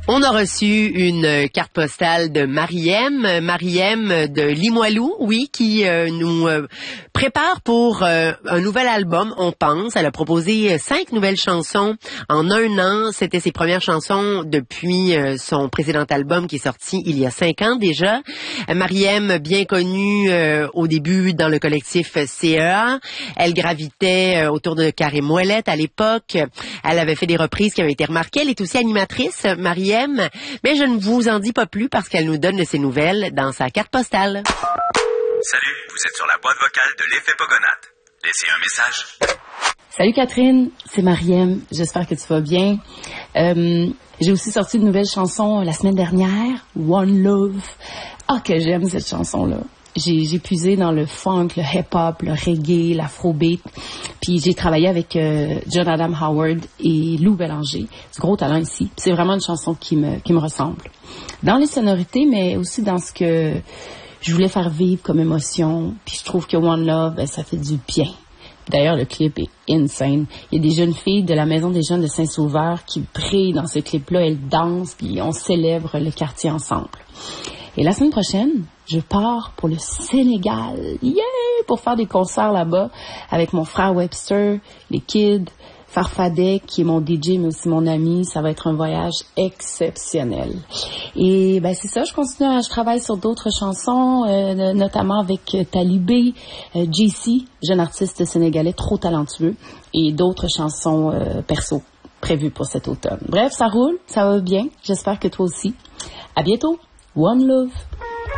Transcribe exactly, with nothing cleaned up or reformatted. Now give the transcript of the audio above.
On a reçu une carte postale de Mariem, Mariem de Limoilou, oui, qui euh, nous euh, prépare pour euh, un nouvel album, on pense. Elle a proposé cinq nouvelles chansons en un an. C'était ses premières chansons depuis euh, son précédent album qui est sorti il y a cinq ans déjà. Mariem, bien connue euh, au début dans le collectif C E A. Elle gravitait euh, autour de Karim Ouellet à l'époque. Elle avait fait des reprises qui avaient été remarquées. Elle est aussi animatrice, Mariem. Mais je ne vous en dis pas plus parce qu'elle nous donne de ses nouvelles dans sa carte postale. Salut, vous êtes sur la boîte vocale de l'effet Pogonate. Laissez un message. Salut Catherine, c'est Mariem. J'espère que tu vas bien. Euh, j'ai aussi sorti une nouvelle chanson la semaine dernière, One Love. Ah, que j'aime cette chanson-là. J'ai, j'ai puisé dans le funk, le hip-hop, le reggae, l'afrobeat. Puis j'ai travaillé avec euh, John Adam Howard et Lou Bélanger. C'est gros talent ici. Puis c'est vraiment une chanson qui me, qui me ressemble. Dans les sonorités, mais aussi dans ce que je voulais faire vivre comme émotion. Puis je trouve que One Love, ben, ça fait du bien. D'ailleurs, le clip est insane. Il y a des jeunes filles de la Maison des Jeunes de Saint-Sauveur qui brillent dans ce clip-là. Elles dansent, puis on célèbre le quartier ensemble. Et la semaine prochaine, je pars pour le Sénégal. Yeah! Pour faire des concerts là-bas avec mon frère Webster, les kids, Farfadek, qui est mon D J, mais aussi mon ami. Ça va être un voyage exceptionnel. Et ben c'est ça, je continue, à, je travaille sur d'autres chansons, euh, notamment avec euh, Talibé, euh, J C, jeune artiste sénégalais trop talentueux, et d'autres chansons euh, perso prévues pour cet automne. Bref, ça roule, ça va bien. J'espère que toi aussi. À bientôt. One Love.